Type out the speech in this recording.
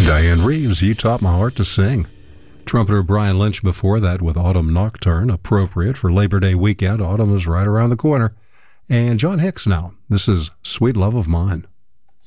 Diane Reeves, You Taught My Heart to Sing. Trumpeter Brian Lynch before that with Autumn Nocturne, appropriate for Labor Day weekend. Autumn is right around the corner. And John Hicks now. This is Sweet Love of Mine.